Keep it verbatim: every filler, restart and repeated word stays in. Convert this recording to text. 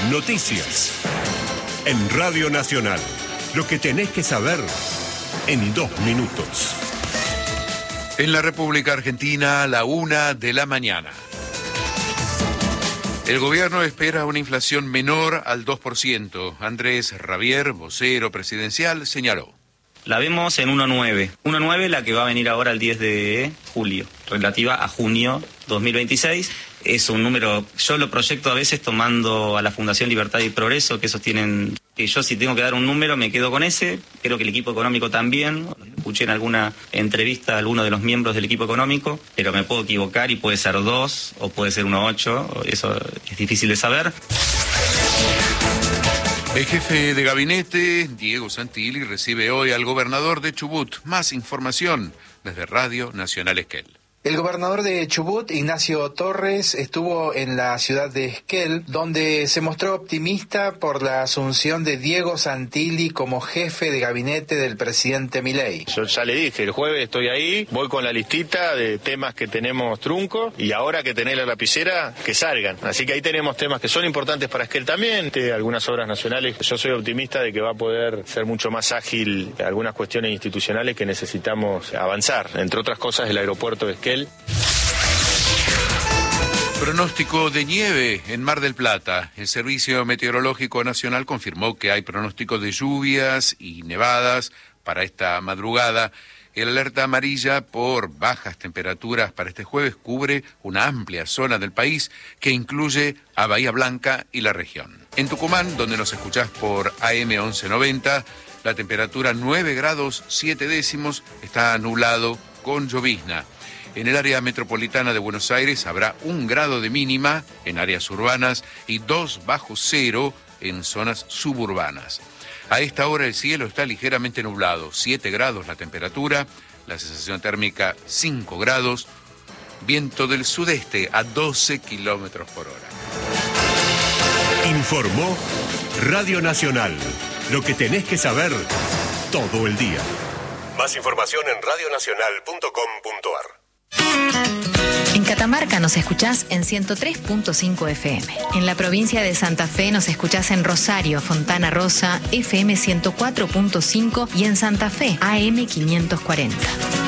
Noticias. En Radio Nacional. Lo que tenés que saber en dos minutos. En la República Argentina, a la una de la mañana. El gobierno espera una inflación menor al dos por ciento. Andrés Rabier, vocero presidencial, señaló. La vemos en uno coma nueve. uno coma nueve la que va a venir ahora el diez de julio, relativa a junio dos mil veintiséis. Es un número, yo lo proyecto a veces tomando a la Fundación Libertad y Progreso, que sostienen que yo si tengo que dar un número me quedo con ese. Creo que el equipo económico también. Escuché en alguna entrevista a alguno de los miembros del equipo económico, pero me puedo equivocar y puede ser dos o puede ser uno coma ocho. Eso es difícil de saber. El jefe de gabinete, Diego Santilli, recibe hoy al gobernador de Chubut. Más información desde Radio Nacional Esquel. El gobernador de Chubut, Ignacio Torres, estuvo en la ciudad de Esquel, donde se mostró optimista por la asunción de Diego Santilli como jefe de gabinete del presidente Milei. Yo ya le dije, el jueves estoy ahí, voy con la listita de temas que tenemos trunco y ahora que tenés la lapicera, que salgan. Así que ahí tenemos temas que son importantes para Esquel también, de algunas obras nacionales. Yo soy optimista de que va a poder ser mucho más ágil algunas cuestiones institucionales que necesitamos avanzar. Entre otras cosas, el aeropuerto de Esquel. Pronóstico de nieve en Mar del Plata. El Servicio Meteorológico Nacional confirmó que hay pronóstico de lluvias y nevadas para esta madrugada. El alerta amarilla por bajas temperaturas para este jueves cubre una amplia zona del país que incluye a Bahía Blanca y la región. En Tucumán, donde nos escuchás por A M once noventa, la temperatura nueve grados siete décimos, está nublado con llovizna. En el área metropolitana de Buenos Aires habrá un grado de mínima en áreas urbanas y dos bajo cero en zonas suburbanas. A esta hora el cielo está ligeramente nublado, siete grados la temperatura, la sensación térmica cinco grados, viento del sudeste a doce kilómetros por hora. Informó Radio Nacional. Lo que tenés que saber todo el día. Más información en radio nacional punto com punto a r. En Catamarca nos escuchás en ciento tres punto cinco F M. En la provincia de Santa Fe nos escuchás en Rosario, Fontana Rosa, F M ciento cuatro punto cinco y en Santa Fe, A M quinientos cuarenta.